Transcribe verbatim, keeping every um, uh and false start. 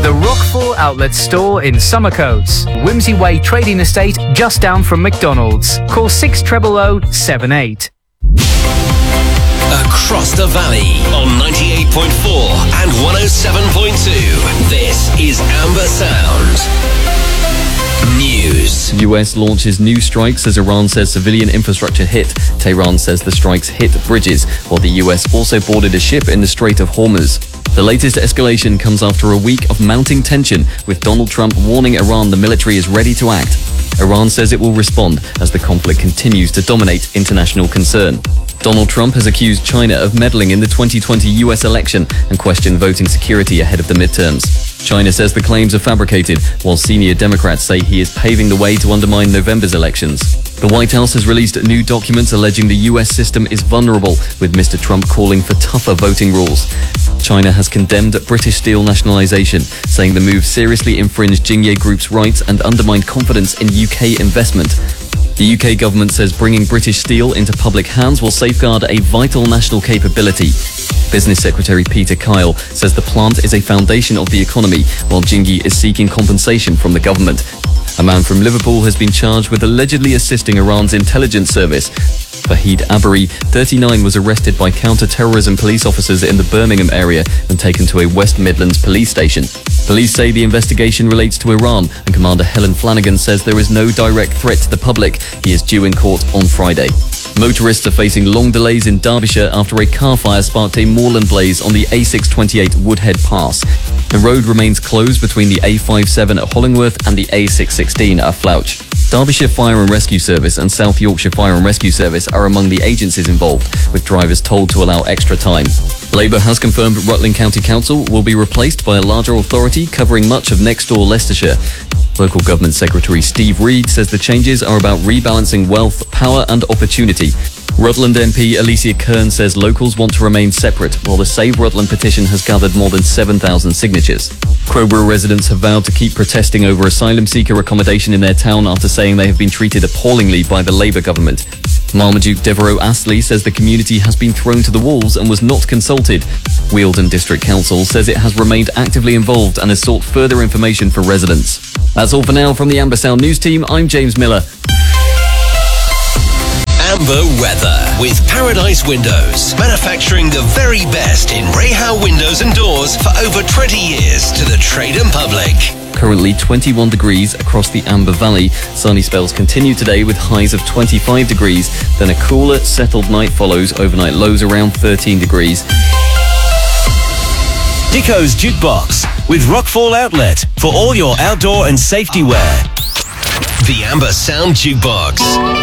The Rockfall Outlet Store in Somercotes, Whimsy Way Trading Estate, just down from McDonald's. Call six double oh seven eight. Across the valley on ninety-eight point four and one oh seven point two. This is Amber Sound. News. U S launches new strikes as Iran says civilian infrastructure hit. Tehran says the strikes hit bridges, while the U S also boarded a ship in the Strait of Hormuz. The latest escalation comes after a week of mounting tension, with Donald Trump warning Iran the military is ready to act. Iran says it will respond as the conflict continues to dominate international concern. Donald Trump has accused China of meddling in the twenty twenty U S election and questioned voting security ahead of the midterms. China says the claims are fabricated, while senior Democrats say he is paving the way to undermine November's elections. The White House has released new documents alleging the U S system is vulnerable, with Mister Trump calling for tougher voting rules. China has condemned British Steel nationalisation, saying the move seriously infringed Jingye Group's rights and undermined confidence in U K investment. The U K government says bringing British Steel into public hands will safeguard a vital national capability. Business Secretary Peter Kyle says the plant is a foundation of the economy, while Jingye is seeking compensation from the government. A man from Liverpool has been charged with allegedly assisting Iran's intelligence service. Fahid Abari, thirty-nine, was arrested by counter-terrorism police officers in the Birmingham area and taken to a West Midlands police station. Police say the investigation relates to Iran, and Commander Helen Flanagan says there is no direct threat to the public. He is due in court on Friday. Motorists are facing long delays in Derbyshire after a car fire sparked a moorland blaze on the A six twenty-eight Woodhead Pass. The road remains closed between the A fifty-seven at Hollingworth and the A six sixteen at Flouch. Derbyshire Fire and Rescue Service and South Yorkshire Fire and Rescue Service are among the agencies involved, with drivers told to allow extra time. Labour has confirmed Rutland County Council will be replaced by a larger authority covering much of next-door Leicestershire. Local Government Secretary Steve Reed says the changes are about rebalancing wealth, power and opportunity. Rutland M P Alicia Kern says locals want to remain separate, while the Save Rutland petition has gathered more than seven thousand signatures. Crowborough residents have vowed to keep protesting over asylum seeker accommodation in their town after saying they have been treated appallingly by the Labour government. Marmaduke Devereux Astley says the community has been thrown to the wolves and was not consulted. Wealdon District Council says it has remained actively involved and has sought further information for residents. That's all for now from the Amber Sound News team. I'm James Miller. Amber weather with Paradise Windows, manufacturing the very best in Rahal windows and doors for over twenty years to the trade and public. Currently twenty-one degrees across the Amber Valley. Sunny spells continue today with highs of twenty-five degrees. Then a cooler, settled night follows, overnight lows around thirteen degrees. Dico's Jukebox with Rockfall Outlet for all your outdoor and safety wear. The Amber Sound Jukebox.